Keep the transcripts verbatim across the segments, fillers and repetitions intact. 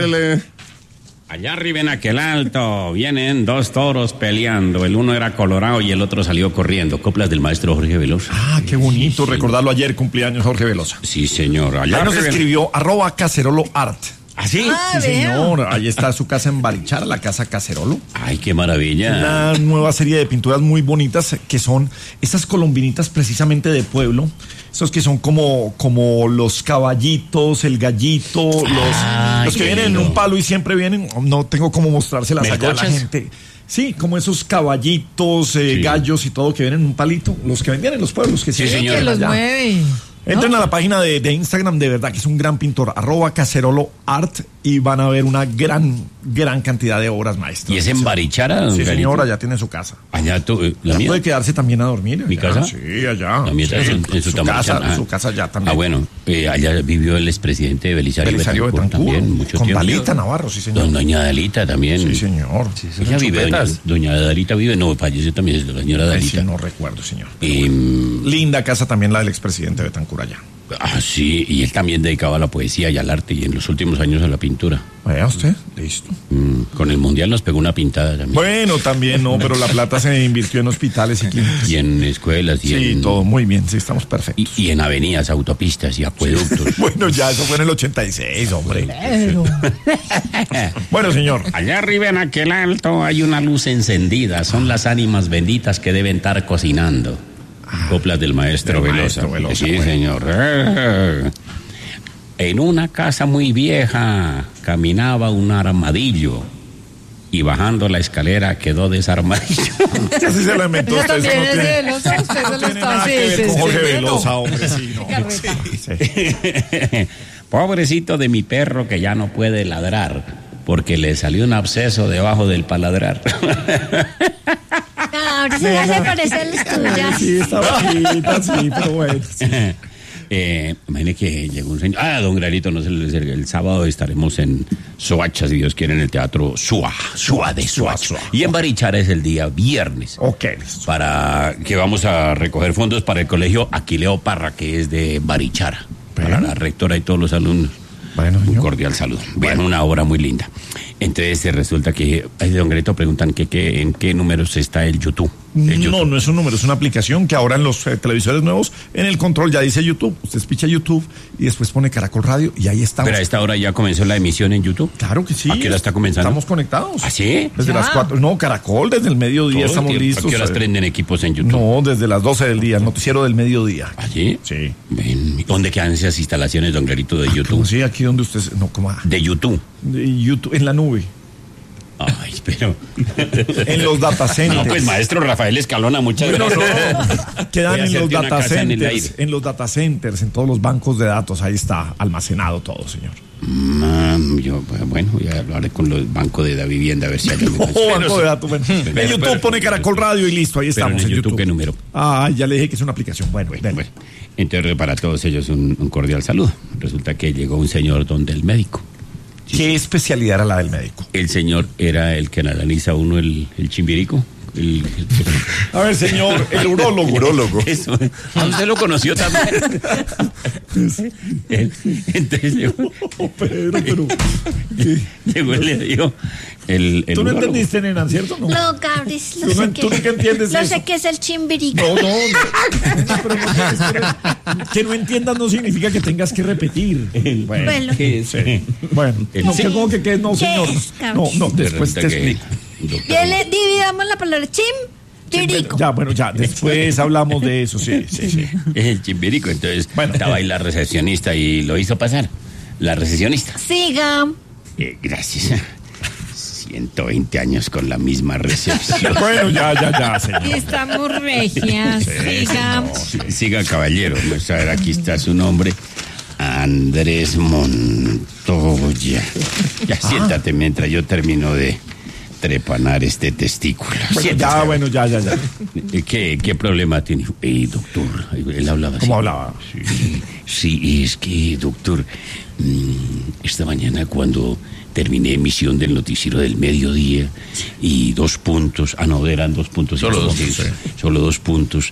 Súbele. Allá arriba en aquel alto vienen dos toros peleando. El uno era colorado y el otro salió corriendo. Coplas del maestro Jorge Velosa. Ah, qué bonito sí, recordarlo ayer, cumpleaños Jorge Velosa. Sí, señor. Allá Ahí nos arriba... escribió arroba Cacerolo Art. ¿Ah, sí? Ah, sí, veo. señor. Ahí está su casa en Barichara, la casa Cacerolo. Ay, qué maravilla. Una nueva serie de pinturas muy bonitas que son esas colombinitas precisamente de pueblo. Esos que son como, como los caballitos, el gallito, los, Ay, los que vienen lindo. en un palo y siempre vienen. No tengo cómo mostrárselas allá a la ¿Melcochas? gente. Sí, como esos caballitos, eh, Sí. gallos y todo que vienen en un palito. Los que vendían en los pueblos que Sí, se señor. Que los allá. mueve. Entren a la página de, de Instagram, de verdad que es un gran pintor, arroba Cacerolo Art, y van a ver una gran, gran cantidad de obras maestras. ¿Y es en Barichara, don Sí, Carito? señora, ya tiene su casa. Allá tú, eh, la Ya mía. puede quedarse también a dormir. ¿Mi allá. casa? Sí, allá. La mía está Sí, en, en su, su tamaño. casa, Ah. su casa ya también. Ah, bueno, eh, allá vivió el expresidente de Belisario, Belisario Betancourt Betancourt, también, mucho con tiempo. Dalita Navarro, sí, señor. Don, doña Dalita también. Sí, señor. Ella vive, doña, doña Dalita vive, no, falleció también la señora Ay, Dalita. sí, no recuerdo, señor. Y, Linda casa también la del expresidente Betancourt allá. ah, sí, y él también dedicaba a la poesía y al arte y en los últimos años a la pintura. Vea usted, listo. Mm, con el Mundial nos pegó una pintada también. Bueno, también no, pero la plata se invirtió en hospitales y clínicas. Y en escuelas y Sí, en... todo muy bien, sí, estamos perfectos. Y, y en avenidas, autopistas y acueductos. Bueno, ya, eso fue en el ochenta y seis, hombre. Pero, Bueno, señor. Allá arriba en aquel alto hay una luz encendida. Son las ánimas benditas que deben estar cocinando. Coplas del maestro Del Velosa. maestro Velosa, Sí, bueno. señor. Eh, En una casa muy vieja caminaba un armadillo y bajando la escalera quedó desarmadillo. Así se lo inventó ella usted. también Eso no es de tiene, Velosa, usted se no lo tiene está nada que ver haciendo. con Jorge Sí, Velosa, no. hombre, sí, no. Carreta. Sí. Pobrecito de mi perro que ya no puede ladrar porque le salió un absceso debajo del paladrar. No, ahora se hace parecer las tuyas. Sí, está bonita, sí, pero bueno. Sí. Eh, imagine que llegó un señor. Ah, don Granito, no se le el, el sábado estaremos en Soacha, si Dios quiere, en el teatro Sua, Sua de Soacha. Sua. Y en Barichara es el día viernes. Ok, listo. Para que vamos a recoger fondos para el colegio Aquileo Parra, que es de Barichara. Para Bueno. la rectora y todos los alumnos. Bueno, Muy señor. cordial saludo. Bueno, una obra muy linda. Entonces eh, resulta que, ay, don Greto, preguntan que, que en qué números está el YouTube. El No, YouTube. no es un número, es una aplicación que ahora en los eh, televisores nuevos, en el control ya dice YouTube. Usted picha YouTube y después pone Caracol Radio y ahí estamos. Pero a esta hora ya comenzó la emisión en YouTube. Claro que sí. ¿A qué hora está comenzando? Estamos conectados. ¿Ah, sí? Desde Ya. las cuatro. No, Caracol, desde el mediodía Todo el estamos tiempo. listos. ¿A qué horas eh, prenden equipos en YouTube? No, desde las doce del día, el noticiero del mediodía. ¿Allí? Sí. Ven, ¿dónde quedan esas instalaciones, don Clarito, de ¿Cómo YouTube? sí? Aquí donde usted... se- No, ¿cómo? ah, De YouTube. de YouTube, en la nube. Ay, pero... En los data centers. No, pues, maestro Rafael Escalona, muchas Bueno, gracias. no. Quedan Voy a en los hacerte una data casa en el centers, aire. en los data centers, en todos los bancos de datos, ahí está almacenado todo, señor. Mm, yo, bueno, voy a hablar con los bancos de la vivienda a ver si hay algo. Oh, banco de datos, bueno. En pero- YouTube pero- pone Caracol Radio y listo, ahí Pero estamos en en YouTube, YouTube. ¿qué número? Ah, ya le dije que es una aplicación. Bueno, Bueno, dele. bueno, entonces para todos ellos un, un cordial saludo. Resulta que llegó un señor donde el médico. ¿Qué especialidad era la del médico? El señor era el que analiza uno el, el chimbirico. El, A ver, señor, el urólogo. Urólogo. Eso, a usted lo conoció también. Él- Entonces llegó, Pero, pero. ¿qué? llegó y le dijo el, el ¿Tú no urólogo. entendiste, nena, cierto? No. No, Gabris, Tú no no- sé tú qué. nunca entiendes No eso. sé qué es el chimbirico. No, no, no. Pero no tienes que re- que no entiendas no significa que tengas que repetir. Bueno, Bueno. ¿Qué es? bueno. El- No, sí. que como que, que no, ¿Qué señor. es, No, no, después Resulta te que, explico. doctor, Bien, le dividamos la palabra chimbirico. Ya, bueno, ya, después hablamos de eso, sí, sí, sí. es el chimbirico. Entonces Bueno. estaba ahí la recepcionista y lo hizo pasar. La recepcionista. Siga. Eh, gracias. ciento veinte años con la misma recepción. Bueno, ya, ya, ya, señor. Y estamos regias. Siga. Siga, caballero. Vamos a ver, aquí está su nombre. Andrés Montoya. Ya siéntate mientras yo termino de trepanar este testículo. Bueno, Siéntese. ya, bueno, ya, ya, ya. ¿Qué, ¿Qué problema tiene? Eh, doctor, él hablaba así. ¿Cómo hablaba? Sí, sí, es que, doctor, mm, esta mañana cuando terminé emisión del noticiero del mediodía y dos puntos, ah, no, eran dos puntos. Solo dos, sí, sí. Solo dos puntos.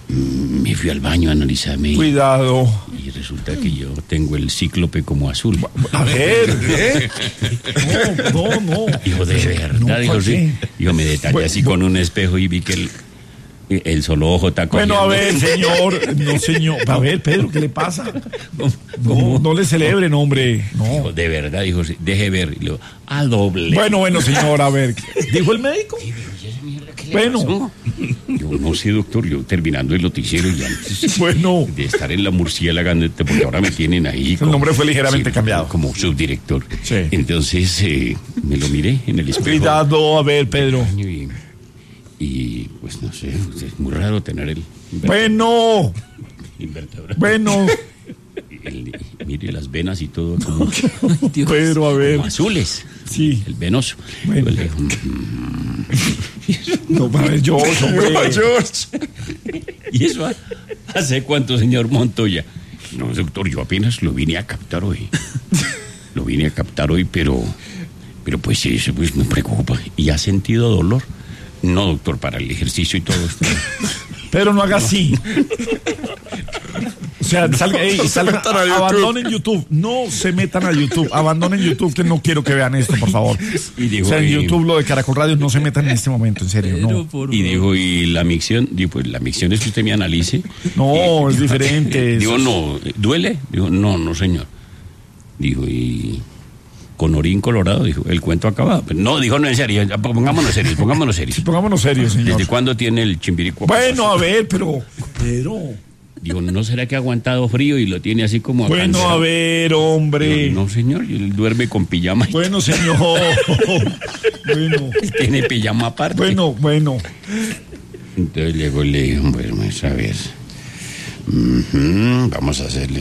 mm, me fui al baño a analizarme. Cuidado. Y resulta que yo tengo el cíclope como azul. A ver, ¿eh? No, no, no. Dijo, de verdad, No, dijo, ¿por sí. qué? Yo me detallé Bueno, así con un espejo y vi que el, el solo ojo está cogiendo. Bueno, a ver, señor. No, señor. A ver, Pedro, ¿qué le pasa? ¿Cómo? No, no le celebren, hombre. Dijo, No. de verdad, dijo, sí, deje ver. Y le digo, a doble. Bueno, bueno, señor, a ver. ¿Dijo el médico? Bueno. Yo no sé, doctor, yo terminando el noticiero y antes Bueno. de estar en la murciélaga, porque ahora me tienen ahí. El nombre fue ligeramente cambiado. Como subdirector. Sí. Entonces eh, me lo miré en el espejo. Cuidado, a ver, Pedro. Y, y pues no sé, es muy raro tener el Bueno, invertebrador. bueno. El- mire las venas y todo como, Pedro, a ver. como azules. Sí. El venoso. Bueno. Yo le digo, "Mm". No, a ver, George, hombre. ¿Y eso ha- hace cuánto, señor Montoya? No, doctor, yo apenas lo vine a captar hoy. Lo vine a captar hoy, pero, pero pues sí, eso pues me preocupa. ¿Y ha sentido dolor? No, doctor, para el ejercicio y todo esto. Pedro, no haga así. O sea, salga, ey, salga, abandonen YouTube. No se metan a YouTube. Abandonen YouTube, que no quiero que vean esto, por favor. Y digo, o sea, en y- YouTube, lo de Caracol Radio, no se metan en este momento, en serio. No, Y dijo, ¿y la micción? Digo, pues la micción es que usted me analice. no Y- es diferente. Digo, no, ¿duele? Dijo, no, no, señor. Dijo, ¿y con orín colorado? Dijo, el cuento acabado. Pero no, dijo, no, en serio, ya, pongámonos serios, pongámonos serios. Pongámonos serios, señor. ¿Desde cuándo tiene el chimbiricuaco? Bueno, a ver, pero. Pero. Digo, ¿no será que ha aguantado frío y lo tiene así como... Bueno, cancelado? a ver, hombre. Digo, no, señor, y él duerme con pijama. Bueno, señor. Bueno. Tiene pijama aparte. Bueno, bueno. Entonces llegó y le dijo, bueno, a ver, ujú, vamos a hacerle...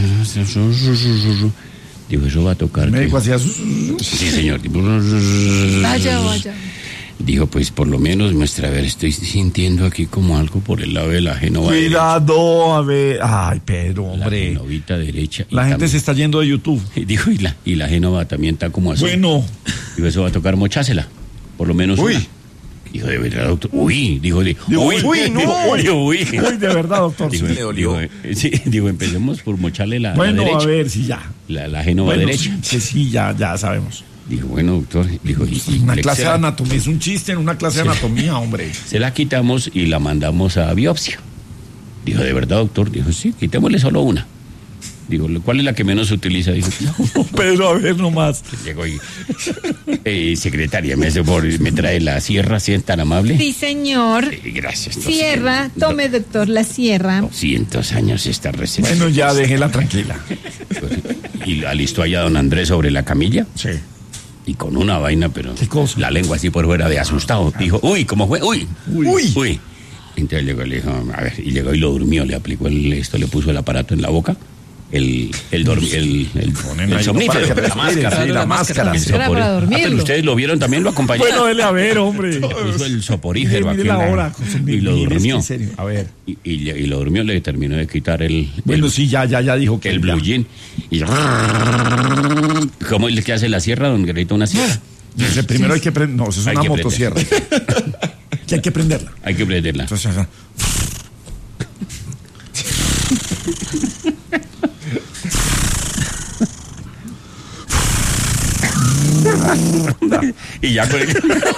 Digo, eso va a tocar... El médico ¿qué? hacía sus. Sí, señor. Vaya, vaya. Dijo, pues por lo menos muestra, a ver, estoy sintiendo aquí como algo por el lado de la génova derecha. Cuidado, a ver. Ay, Pedro, La hombre. genovita derecha. Y La gente también- se está yendo de YouTube. y dijo, y la, y la génova también está como así. Bueno. Dijo, eso va a tocar mochásela. Por lo menos Uy. una. Dijo, de verdad, doctor. Uy, dijo, dijo Digo, uy, uy, no. Dijo, uy. Uy, de verdad, doctor. Digo, Sí. digo, eh, sí, digo, empecemos por mocharle la, la Bueno, derecha. a ver, sí, ya. La, la génova Bueno, derecha. sí, sí, ya, ya sabemos. Dijo, bueno, doctor. Dijo, y, y Una le- clase se de la- anatomía, es un chiste en una clase de anatomía, hombre. Se la quitamos y la mandamos a biopsia. Dijo, ¿de verdad, doctor? Dijo, sí, quitémosle solo una. Digo, ¿cuál es la que menos se utiliza? Dijo, Pedro, a ver nomás. llegó y... Eh, secretaria, me, hace por, me trae la sierra, si es tan amable. Sí, señor. Eh, gracias. Sierra, doscientos tome, doctor, la sierra. doscientos años esta receta. Bueno, ya déjela tranquila. Y la alistó allá don Andrés sobre la camilla. Sí. Y con una vaina, pero... ¿Qué cosa? La lengua así por fuera de asustado. Dijo, uy, ¿cómo fue? Uy, Uy. uy. Entonces llegó y le dijo, a ver, y llegó y lo durmió, le aplicó el, esto, le puso el aparato en la boca. El, el, dormi- el, el, Ponen el ahí somnífero, para que la máscara. sí, la máscara. El sí. Era sopor- para Ah, dormirlo. pero ustedes lo vieron, también lo acompañaron. Bueno, dele a ver, hombre. Puso el soporífero Mire aquí la en la- hora. con su- y lo mire, durmió. en serio. A ver. Y, y, le- y lo durmió, le terminó de quitar el, Bueno, el, sí, ya, ya, ya dijo que el ya. blue jean. Y ¿cómo es que hace la sierra, don Guerrito? Una sierra. Entonces, primero hay que prender. No, eso es Hay una que motosierra. Que hay que prenderla. Hay que prenderla. Entonces, ajá. Y ya con el...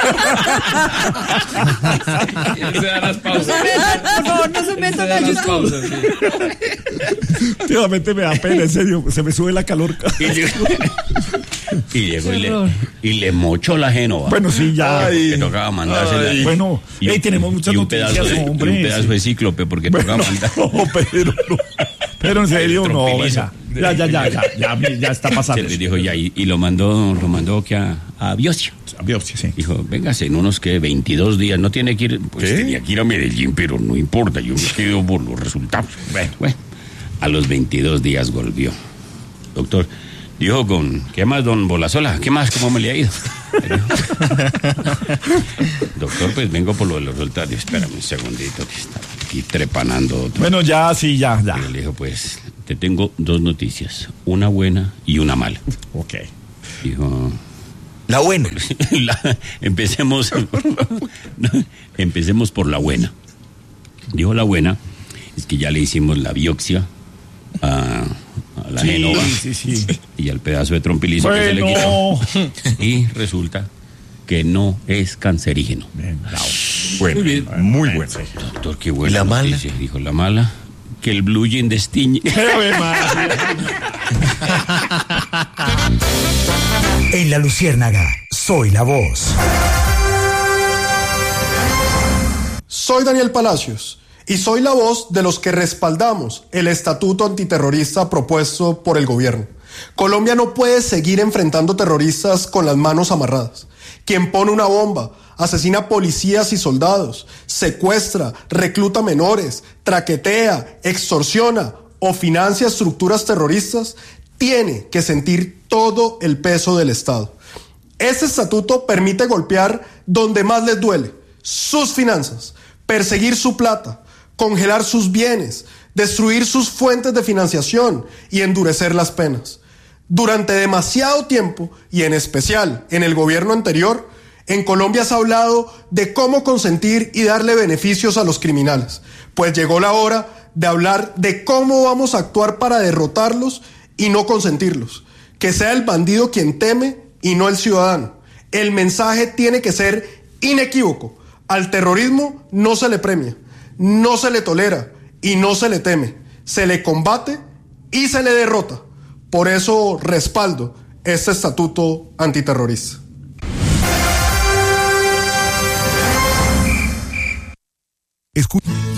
Se dan las pausas. Por favor, no se metan a Se dan las YouTube. pausas, sí. Últimamente me da pena, en serio. Se me sube la calor. Y llegó, y, llegó y, le, horror. y le mochó la génova. Bueno, sí, ya. Que tocaba mandársela. Ay. Bueno, Y un- ey, tenemos muchas y un noticias, pedazo de, hombre, y un pedazo sí. de cíclope, porque Bueno, tocaba mandar. no, pero, no. Pero en serio, El no, trompilizo. venga. Ya, ya, ya, ya, ya, ya, ya está Se pasando. le dijo ya, y, y lo mandó, lo mandó que a, a biopsia. A biopsia, sí. Dijo, véngase en unos que veintidós días, no tiene que ir, pues ¿Qué? tenía que ir a Medellín, pero no importa, yo me quedo por los resultados. Bueno, bueno, a los veintidós días volvió. Doctor, dijo con, ¿qué más, don Bolazola? ¿Qué más, cómo me le ha ido? Doctor, pues vengo por lo de los resultados. Espérame un segundito, que está aquí trepanando otro. Bueno, ya, sí, ya, ya. Y le dijo, pues, te tengo dos noticias, una buena y una mala. Ok. Dijo... La buena. La- empecemos, no, empecemos por la buena. Dijo la buena es que ya le hicimos la biopsia a, a la Génova sí, sí. y al pedazo de trompilizo que se le Bueno. quitó. Y resulta que no es cancerígeno. Bueno, Muy bien. muy bueno. Doctor, qué buena ¿La mala? noticia. Dijo la mala, que el blue jean destiñe. En La Luciérnaga, soy la voz. Soy Daniel Palacios y soy la voz de los que respaldamos el estatuto antiterrorista propuesto por el gobierno. Colombia no puede seguir enfrentando terroristas con las manos amarradas. Quien pone una bomba, asesina policías y soldados, secuestra, recluta menores, traquetea, extorsiona o financia estructuras terroristas, tiene que sentir todo el peso del Estado. Este estatuto permite golpear donde más les duele, sus finanzas, perseguir su plata, congelar sus bienes, destruir sus fuentes de financiación y endurecer las penas. Durante demasiado tiempo, y en especial en el gobierno anterior, en Colombia se ha hablado de cómo consentir y darle beneficios a los criminales, pues llegó la hora de hablar de cómo vamos a actuar para derrotarlos y no consentirlos. Que sea el bandido quien teme y no el ciudadano. El mensaje tiene que ser inequívoco. Al terrorismo no se le premia, no se le tolera y no se le teme. Se le combate y se le derrota. Por eso respaldo este estatuto antiterrorista. Escucha.